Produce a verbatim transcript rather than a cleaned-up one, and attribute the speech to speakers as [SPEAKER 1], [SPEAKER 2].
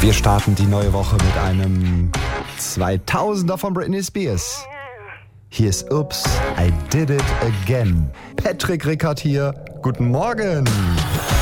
[SPEAKER 1] Wir starten die neue Woche mit einem zweitausender von Britney Spears. Hier ist Oops, I Did It Again. Patrick Rickard hier. Guten Morgen.